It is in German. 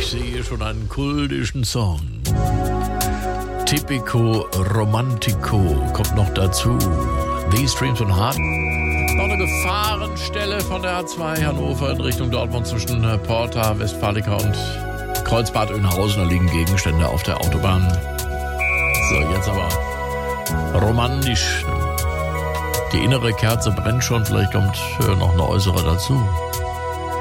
Ich sehe schon einen kultischen Song. Typico Romantico kommt noch dazu. These Streams von Hart. Noch eine Gefahrenstelle von der A2 Hannover in Richtung Dortmund zwischen Porta, Westfalica und Kreuzbad Oeynhausen. Da liegen Gegenstände auf der Autobahn. So, jetzt aber romantisch. Die innere Kerze brennt schon, vielleicht kommt noch eine äußere dazu.